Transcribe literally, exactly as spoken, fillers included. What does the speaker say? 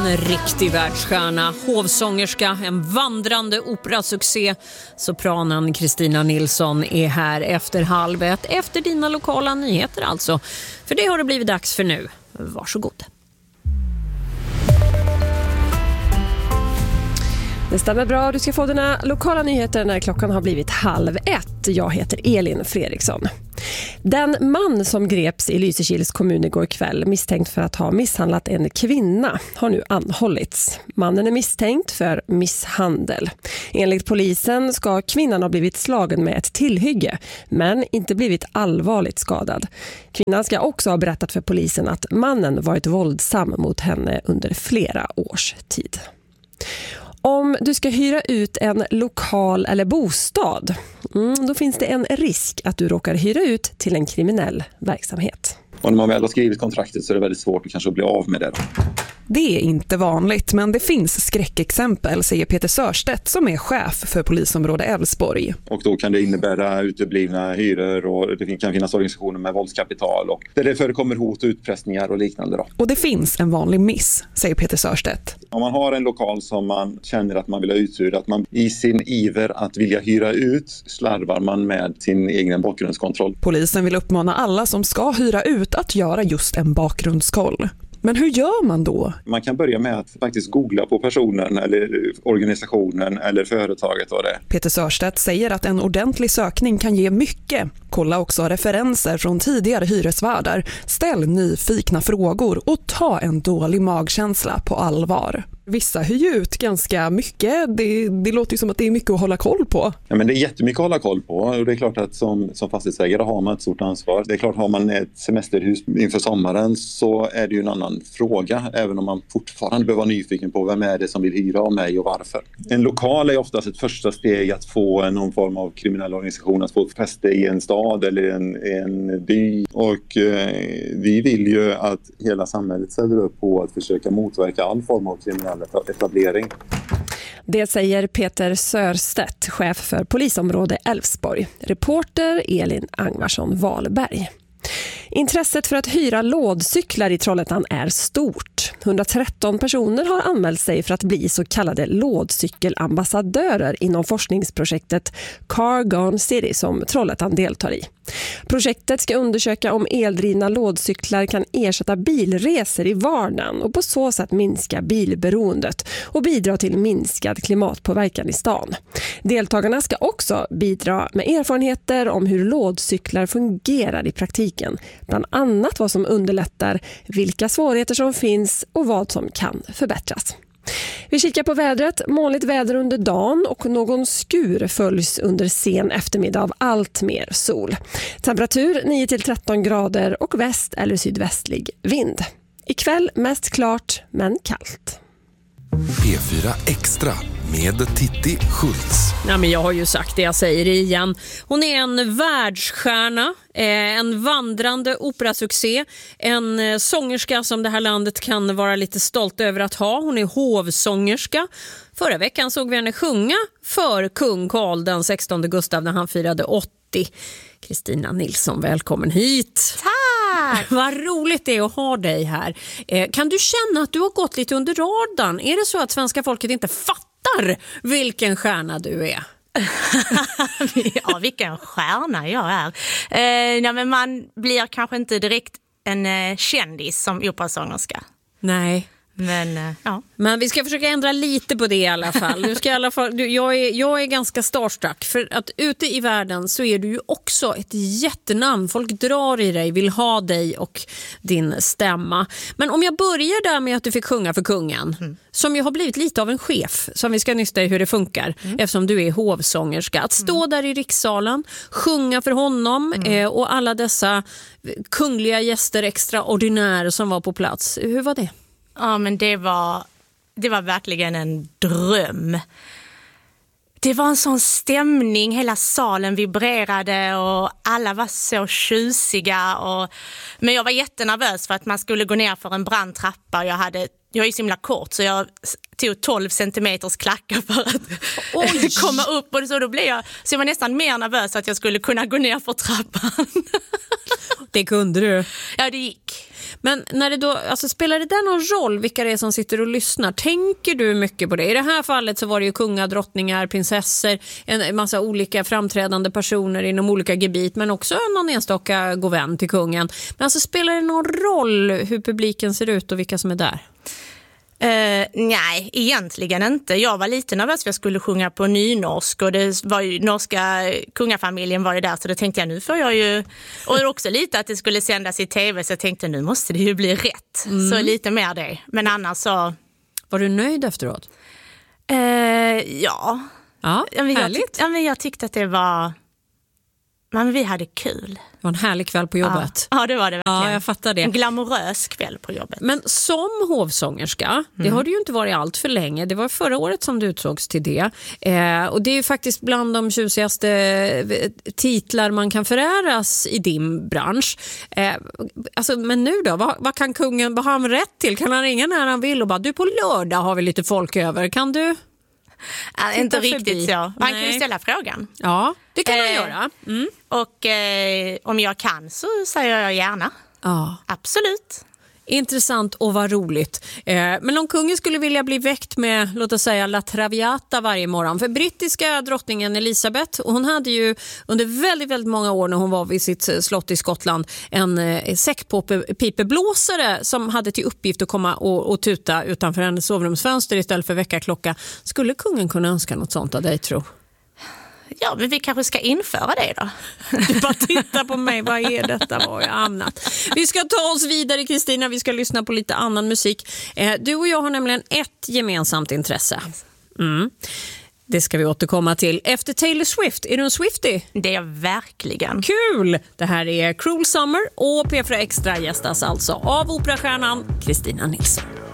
En riktig världsstjärna, hovsångerska, en vandrande operasuccé. Sopranen Kristina Nilsson är här efter halv ett, efter dina lokala nyheter alltså. För det har det blivit dags för nu. Varsågod. Det stämmer bra. Du ska få dina lokala nyheter när klockan har blivit halv ett. Jag heter Elin Fredriksson. Den man som greps i Lysekils kommun igår kväll misstänkt för att ha misshandlat en kvinna har nu anhållits. Mannen är misstänkt för misshandel. Enligt polisen ska kvinnan ha blivit slagen med ett tillhygge men inte blivit allvarligt skadad. Kvinnan ska också ha berättat för polisen att mannen varit våldsam mot henne under flera års tid. Om du ska hyra ut en lokal eller bostad, mm, då finns det en risk att du råkar hyra ut till en kriminell verksamhet. Och när man väl har skrivit kontraktet så är det väldigt svårt att kanske bli av med det. Det är inte vanligt, men det finns skräckexempel, säger Peter Sörstedt som är chef för polisområde Älvsborg. Och då kan det innebära uteblivna hyror och det kan finnas organisationer med våldskapital och där det förekommer hot och utpressningar och liknande. Då. Och det finns en vanlig miss, säger Peter Sörstedt. Om man har en lokal som man känner att man vill ha uthyrd, att man i sin iver att vilja hyra ut slarvar man med sin egen bakgrundskontroll. Polisen vill uppmana alla som ska hyra ut att göra just en bakgrundskoll. Men hur gör man då? Man kan börja med att faktiskt googla på personen eller organisationen eller företaget vad det är. Peter Sörstedt säger att en ordentlig sökning kan ge mycket. Kolla också referenser från tidigare hyresvärdar. Ställ nyfikna frågor och ta en dålig magkänsla på allvar. Vissa hyr ju ut ganska mycket. Det, det låter ju som att det är mycket att hålla koll på. Ja, men det är jättemycket att hålla koll på. Och det är klart att som, som fastighetsägare har man ett stort ansvar. Det är klart, har man ett semesterhus inför sommaren så är det ju en annan fråga. Även om man fortfarande behöver vara nyfiken på vem är det som vill hyra av mig och varför. En lokal är oftast ett första steg att få någon form av kriminell organisation att få fäste i en stad eller en, en by. Och eh, vi vill ju att hela samhället ställer upp på att försöka motverka all form av kriminell etablering. Det säger Peter Sörstedt, chef för polisområde Älvsborg. Reporter Elin Angvarsson Wahlberg. Intresset för att hyra lådcyklar i Trollhättan är stort. hundratretton personer har anmält sig för att bli så kallade lådcykelambassadörer inom forskningsprojektet Car Gone City som Trollhättan deltar i. Projektet ska undersöka om eldrivna lådcyklar kan ersätta bilresor i vardagen och på så sätt minska bilberoendet och bidra till minskad klimatpåverkan i stan. Deltagarna ska också bidra med erfarenheter om hur lådcyklar fungerar i praktiken, bland annat vad som underlättar, vilka svårigheter som finns och vad som kan förbättras. Vi kikar på vädret. Molnigt väder under dagen och någon skur följs under sen eftermiddag av allt mer sol. Temperatur nio till tretton grader och väst- eller sydvästlig vind. Ikväll mest klart men kallt. P fyra Extra med Titti Schultz. Ja, men jag har ju sagt det, jag säger det igen. Hon är en världsstjärna, en vandrande operasuccé, en sångerska som det här landet kan vara lite stolt över att ha. Hon är hovsångerska. Förra veckan såg vi henne sjunga för kung Carl den sextonde Gustav när han firade åttio. Kristina Nilsson, välkommen hit. Tack! Vad roligt det är att ha dig här. Kan du känna att du har gått lite under radarn? Är det så att svenska folket inte fattar vilken stjärna du är? Ja, vilken stjärna jag är. Eh, ja, men man blir kanske inte direkt en eh, kändis som operasångerska. Nej. Men, eh, ja. Men vi ska försöka ändra lite på det i alla fall. Du ska i alla fall du, jag, är, jag är ganska starstruck för att ute i världen så är du ju också ett jättenamn. Folk drar i dig, vill ha dig och din stämma. Men om jag börjar där med att du fick sjunga för kungen, mm. som ju har blivit lite av en chef, som vi ska nysta i hur det funkar, mm. eftersom du är hovsångerska. Att stå mm. där i rikssalen, sjunga för honom mm. eh, och alla dessa kungliga gäster extraordinära som var på plats. Hur var det? Ja, men det var, det var verkligen en dröm. Det var en sån stämning, hela salen vibrerade och alla var så tjusiga. Och, men jag var jättenervös för att man skulle gå ner för en brant trappa. Jag, hade, jag är ju så himla kort så jag tog tolv centimeters klackar för att Oj. komma upp. Och så, då blev jag, så jag var nästan mer nervös att jag skulle kunna gå ner för trappan. Det kunde du. Ja, det gick. Men när det då, alltså, spelar det där någon roll vilka det är som sitter och lyssnar? Tänker du mycket på det? I det här fallet så var det ju kunga, drottningar, prinsessor, en massa olika framträdande personer inom olika gebit, men också någon enstaka god vän till kungen. Men alltså, spelar det någon roll hur publiken ser ut och vilka som är där? Uh, nej, egentligen inte. Jag var lite nervös för jag skulle sjunga på nynorsk och det var ju, norska kungafamiljen var ju där, så då tänkte jag nu får jag ju, och också lite att det skulle sändas i tv, så jag tänkte nu måste det ju bli rätt. Mm. Så lite mer det. Men annars så... Var du nöjd efteråt? Uh, ja. Ja, jag, jag, härligt. tyck, ja, men jag tyckte att det var... Men vi hade kul. Det var en härlig kväll på jobbet. Ja, ja det var det verkligen. Ja, jag fattar det. En glamorös kväll på jobbet. Men som hovsångerska, mm. det har det ju inte varit allt för länge. Det var förra året som du utsågs till det. Eh, och det är ju faktiskt bland de tjusigaste titlar man kan föräras i din bransch. Eh, alltså, men nu då, vad, vad kan kungen, vad har han rätt till? Kan han ringa när han vill och bara, du på lördag har vi lite folk över, kan du... Ja, inte riktigt förbi. Så. Han Nej. kan ju ställa frågan. Ja, det kan han eh, göra. Mm. Och eh, om jag kan så säger jag gärna. Ja. Absolut. Intressant och vad roligt. Eh, men om kungen skulle vilja bli väckt med, låt oss säga, La Traviata varje morgon. För brittiska drottningen Elisabeth, hon hade ju under väldigt, väldigt många år när hon var vid sitt slott i Skottland en eh, säckpipeblåsare som hade till uppgift att komma och, och tuta utanför hennes sovrumsfönster istället för väckarklocka. Skulle kungen kunna önska något sånt av dig, tro? Ja, men vi kanske ska införa det då. Du bara tittar på mig, vad är detta, var jag hamnat? Vi ska ta oss vidare, Kristina, vi ska lyssna på lite annan musik. Eh, du och jag har nämligen ett gemensamt intresse. Mm. Det ska vi återkomma till. Efter Taylor Swift, är du en Swiftie? Det är jag verkligen. Kul! Det här är Cruel Summer och P fyra Extra gästas alltså av operastjärnan Kristina Nilsson.